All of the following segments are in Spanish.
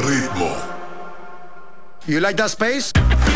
ritmo. You like that space?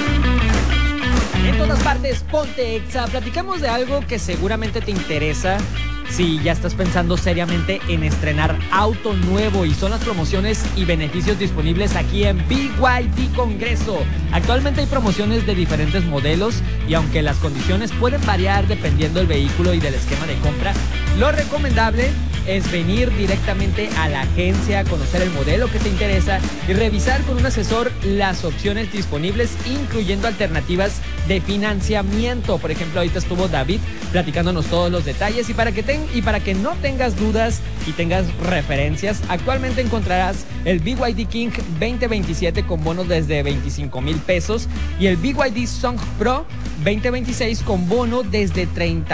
En todas partes, ponte Exa. Platicamos de algo que seguramente te interesa si ya estás pensando seriamente en estrenar auto nuevo, y son las promociones y beneficios disponibles aquí en BYD Congreso. Actualmente hay promociones de diferentes modelos, y aunque las condiciones pueden variar dependiendo del vehículo y del esquema de compra, lo recomendable es venir directamente a la agencia, conocer el modelo que te interesa y revisar con un asesor las opciones disponibles, incluyendo alternativas de financiamiento. Por ejemplo, ahorita estuvo David platicándonos todos los detalles, y para que no tengas dudas y tengas referencias, actualmente encontrarás el BYD King 2027 con bonos desde 25,000 pesos y el BYD Song Pro 2026 con bono desde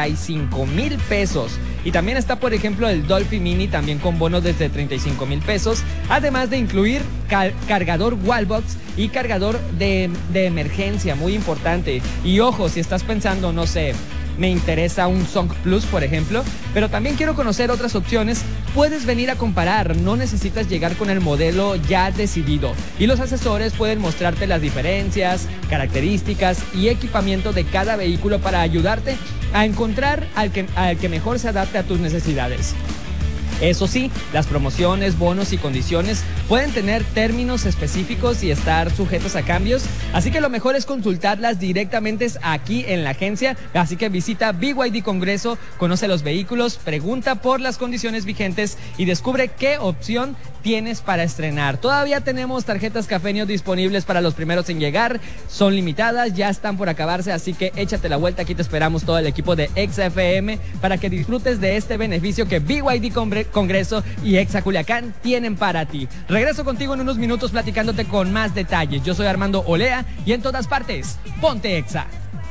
35,000 pesos. Y también está, por ejemplo, el Dolphin Mini también con bonos desde 35,000 pesos, además de incluir cargador Wallbox y cargador de emergencia, muy importante. Y ojo, si estás pensando, no sé, me interesa un Song Plus, por ejemplo, pero también quiero conocer otras opciones, puedes venir a comparar, no necesitas llegar con el modelo ya decidido, y los asesores pueden mostrarte las diferencias, características y equipamiento de cada vehículo para ayudarte a encontrar al que mejor se adapte a tus necesidades. Eso sí, las promociones, bonos y condiciones pueden tener términos específicos y estar sujetos a cambios, así que lo mejor es consultarlas directamente aquí en la agencia. Así que visita BYD Congreso, conoce los vehículos, pregunta por las condiciones vigentes y descubre qué opción tienes para estrenar. Todavía tenemos tarjetas Cafeño disponibles para los primeros en llegar, son limitadas, ya están por acabarse, así que échate la vuelta. Aquí te esperamos todo el equipo de Exa FM para que disfrutes de este beneficio que BYD Congreso y Exa Culiacán tienen para ti. Regreso contigo en unos minutos platicándote con más detalles. Yo soy Armando Olea y en todas partes, ponte Exa.